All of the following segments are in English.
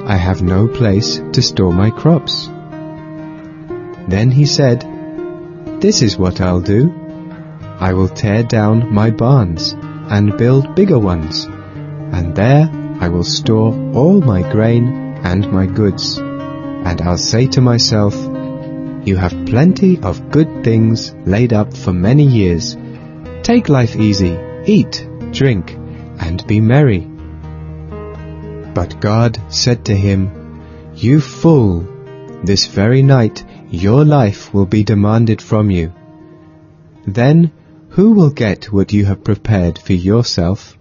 I have no place to store my crops." Then he said, "This is what I'll do. I will tear down my barns and build bigger ones, and there I will store all my grain and my goods. And I'll say to myself, 'You have plenty of good things laid up for many years. Take life easy, eat, drink, and be merry.' But God said to him, 'You fool! This very night your life will be demanded from you. Then who will get what you have prepared for yourself?'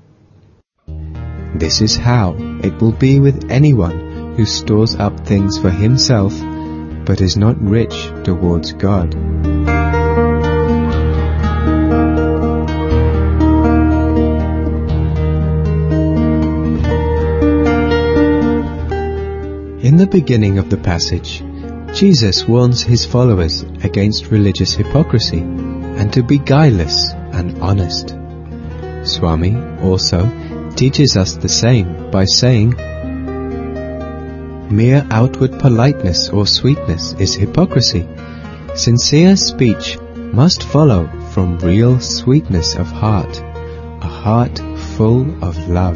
This is how it will be with anyone who stores up things for himself, but is not rich towards God." In the beginning of the passage, Jesus warns his followers against religious hypocrisy and to be guileless and honest. Swami also teaches us the same by saying, "Mere outward politeness or sweetness is hypocrisy. Sincere speech must follow from real sweetness of heart, a heart full of love."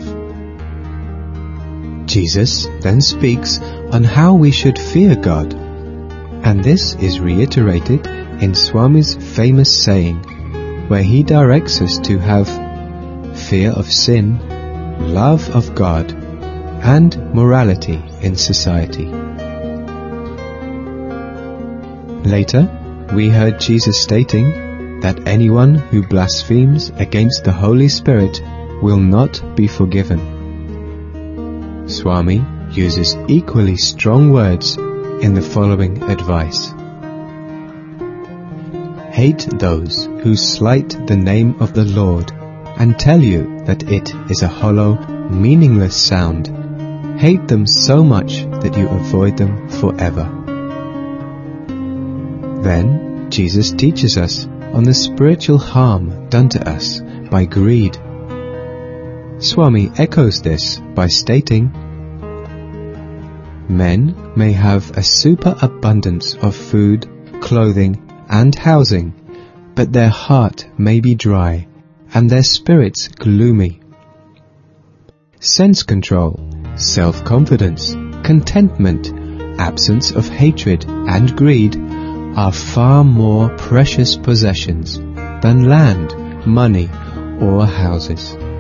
Jesus then speaks on how we should fear God, and this is reiterated in Swami's famous saying, where he directs us to have fear of sin, love of God, and morality in society. Later, we heard Jesus stating that anyone who blasphemes against the Holy Spirit will not be forgiven. Swami uses equally strong words in the following advice. "Hate those who slight the name of the Lord and tell you that it is a hollow, meaningless sound. Hate them so much that you avoid them forever." Then Jesus teaches us on the spiritual harm done to us by greed. Swami echoes this by stating, "Men may have a superabundance of food, clothing, and housing, but their heart may be dry, and their spirits gloomy. Sense control, self-confidence, contentment, absence of hatred and greed are far more precious possessions than land, money, or houses."